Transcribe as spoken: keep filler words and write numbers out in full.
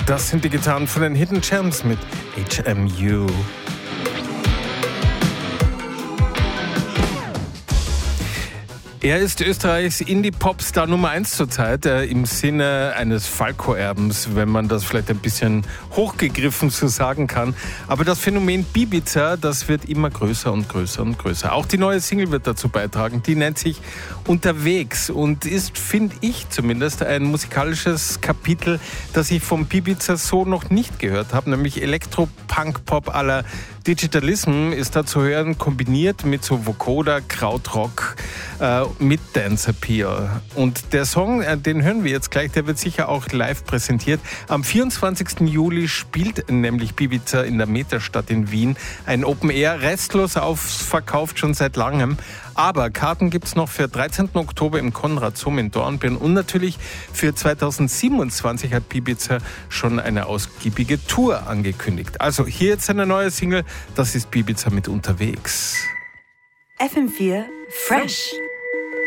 Das sind die Gitarren von den Hidden Gems mit H M U. Er ist Österreichs Indie-Popstar Nummer eins zurzeit, äh, im Sinne eines Falco-Erbens, wenn man das vielleicht ein bisschen hochgegriffen so sagen kann. Aber das Phänomen Bibiza, das wird immer größer und größer und größer. Auch die neue Single wird dazu beitragen. Die nennt sich Unterwegs und ist, finde ich zumindest, ein musikalisches Kapitel, das ich vom Bibiza so noch nicht gehört habe, nämlich Elektro-Punk-Pop à la Digitalism ist da zu hören, kombiniert mit so Vocoder, Krautrock, äh, mit Dance Appeal. Und der Song, äh, den hören wir jetzt gleich, der wird sicher auch live präsentiert. Am vierundzwanzigsten Juli spielt nämlich Bibiza in der Metastadt in Wien ein Open Air, restlos ausverkauft schon seit langem. Aber Karten gibt es noch für dreizehnten Oktober im Konrad-Zoom in Dornbirn und natürlich für zweitausendsiebenundzwanzig hat Bibiza schon eine ausgiebige Tour angekündigt. Also hier jetzt eine neue Single, das ist Bibiza mit Unterwegs. F M vier Fresh.